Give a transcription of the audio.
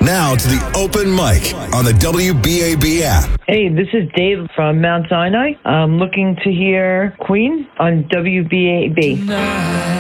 Now to the open mic on the WBAB app. Hey, this is Dave from Mount Sinai. I'm looking to hear Queen on WBAB.